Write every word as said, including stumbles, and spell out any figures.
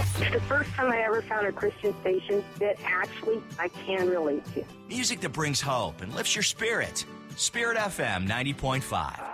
It's the first time I ever found a Christian station that actually I can relate to. Music that brings hope and lifts your spirit. Spirit F M ninety point five.